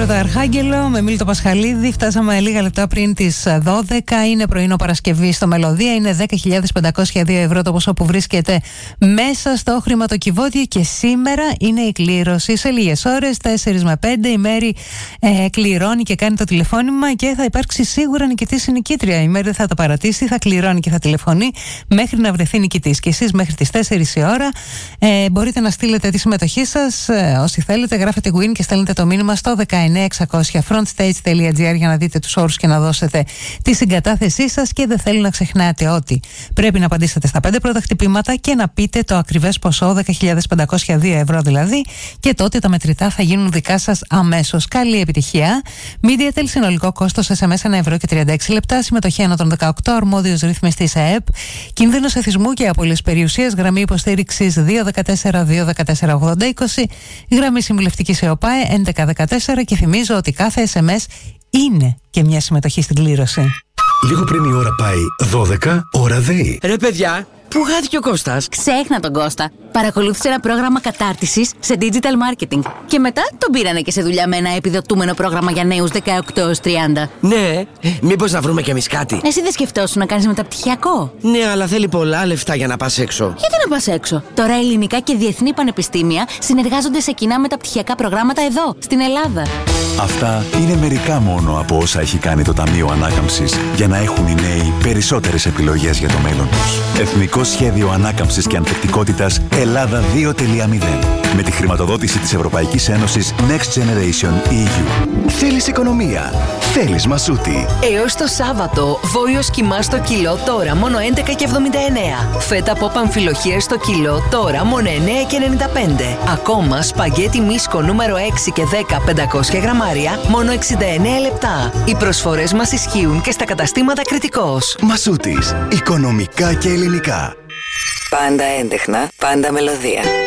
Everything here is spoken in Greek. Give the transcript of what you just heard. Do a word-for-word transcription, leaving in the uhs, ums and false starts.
Αλεξάνδρο το Αρχάγγελο με Μίλτο Πασχαλίδη. Φτάσαμε λίγα λεπτά πριν τις δώδεκα. Είναι πρωινό Παρασκευή στο Μελωδία. Είναι δέκα χιλιάδες πεντακόσια δύο ευρώ το ποσό που βρίσκεται μέσα στο χρηματοκιβώτιο. Και σήμερα είναι η κλήρωση. Σε λίγες ώρες, τέσσερις με πέντε, η Μέρη ε, κληρώνει και κάνει το τηλεφώνημα και θα υπάρξει σίγουρα νικητής ή νικήτρια. Η Μέρη δεν θα τα παρατήσει, θα κληρώνει και θα τηλεφωνεί μέχρι να βρεθεί νικητής. Και εσείς μέχρι τις τέσσερις η ώρα ε, μπορείτε να στείλετε τη συμμετοχή σας. Ε, όσοι θέλετε, γράφετε win και στέλνετε το μήνυμα στο δεκαεννιά εξακόσια frontstage τελεία gr για να δείτε τους όρους και να δώσετε τη συγκατάθεσή σας. Και δεν θέλω να ξεχνάτε ότι πρέπει να απαντήσετε στα πέντε πρώτα χτυπήματα και να πείτε το ακριβές ποσό, δέκα χιλιάδες πεντακόσια δύο ευρώ δηλαδή, και τότε τα μετρητά θα γίνουν δικά σας αμέσως. Καλή επιτυχία. MediaTel, συνολικό κόστος ες εμ ες ένα ευρώ και τριάντα έξι λεπτά. Συμμετοχή άνω των δεκαοκτώ, αρμόδιος ρυθμιστής ΑΕΠ. Κίνδυνος εθισμού και απώλειας περιουσίας. Γραμμή υποστήριξης δύο δεκατέσσερα δύο δεκατέσσερα ογδόντα είκοσι. Γραμμή συμβουλευτικής ΕΟΠΑΕ έντεκα δεκατέσσερα. Και θυμίζω ότι κάθε ες εμ ες είναι και μια συμμετοχή στην κλήρωση. Λίγο πριν η ώρα πάει δώδεκα, ώρα ΔΕΗ. Ρε παιδιά, πού χάθηκε ο Κώστας? Ξέχνα τον Κώστα. Παρακολούθησε ένα πρόγραμμα κατάρτισης σε digital marketing. Και μετά τον πήρανε και σε δουλειά με ένα επιδοτούμενο πρόγραμμα για νέους δεκαοκτώ έως τριάντα. Ναι, μήπως να βρούμε κι εμείς κάτι? Εσύ δεν σκεφτόσουν να κάνεις μεταπτυχιακό? Ναι, αλλά θέλει πολλά λεφτά για να πας έξω. Γιατί να πας έξω? Τώρα ελληνικά και διεθνή πανεπιστήμια συνεργάζονται σε κοινά μεταπτυχιακά προγράμματα εδώ, στην Ελλάδα. Αυτά είναι μερικά μόνο από όσα έχει κάνει το Ταμείο Ανάκαμψης για να έχουν οι νέοι περισσότερες επιλογές για το μέλλον τους. Εθνικό Σχέδιο Ανάκαμψης και Ανθεκτικότητας Ελλάδα δύο τελεία μηδέν. Με τη χρηματοδότηση της Ευρωπαϊκής Ένωσης Next Generation ι γιου. Θέλεις οικονομία. Θέλεις Μασούτη. Έως το Σάββατο, βόλιος κιμά στο κιλό τώρα μόνο έντεκα και εβδομήντα εννέα. Φέτα από παμφιλοχία στο κιλό τώρα μόνο εννέα και ενενήντα πέντε. Ακόμα σπαγγέτι μίσκο νούμερο έξι και δέκα πεντακόσια γραμμάρια μόνο εξήντα εννέα λεπτά. Οι προσφορές μας ισχύουν και στα καταστήματα Κρητικός. Μασούτης. Οικονομικά και ελληνικά. Πάντα έντεχνα, πάντα μελωδία.